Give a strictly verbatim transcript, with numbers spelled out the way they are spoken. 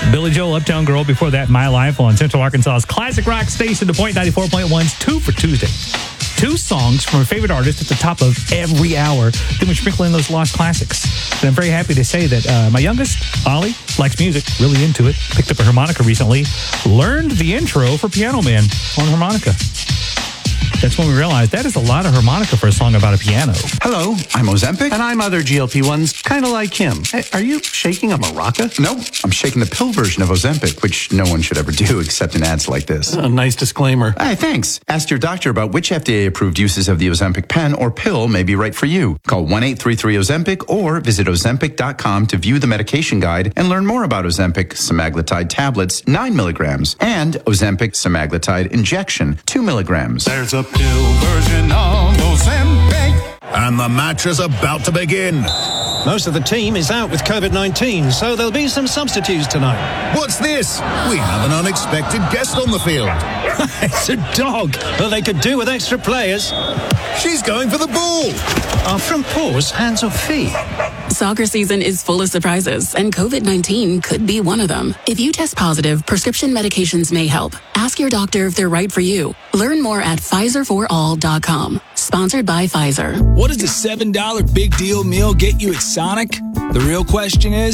Billy Joel, Uptown Girl. Before that, My Life on Central Arkansas's classic rock station, The Point ninety-four point one's Two for Tuesday. Two songs from our favorite artist at the top of every hour. Then we sprinkle in those lost classics. And I'm very happy to say that uh, my youngest, Ollie, likes music, really into it. Picked up a harmonica recently. Learned the intro for Piano Man on harmonica. That's when we realized that is a lot of harmonica for a song about a piano. Hello, I'm Ozempic. And I'm other G L P ones, kind of like him. Hey, are you shaking a maraca? No, I'm shaking the pill version of Ozempic, which no one should ever do except in ads like this. A nice disclaimer. Hey, thanks. Ask your doctor about which F D A-approved uses of the Ozempic pen or pill may be right for you. Call one eight three three Ozempic or visit Ozempic dot com to view the medication guide and learn more about Ozempic semaglutide tablets, nine milligrams, and Ozempic semaglutide injection, two milligrams. There's a pill version of Ozempic. And the match is about to begin. Most of the team is out with COVID nineteen, so there'll be some substitutes tonight. What's this? We have an unexpected guest on the field. It's a dog. Well, they could do with extra players. She's going for the ball. Are front paws hands or feet? Soccer season is full of surprises, and COVID nineteen could be one of them. If you test positive, prescription medications may help. Ask your doctor if they're right for you. Learn more at Pfizer for all dot com. Sponsored by Pfizer. What does a seven dollar big deal meal get you at Sonic? The real question is,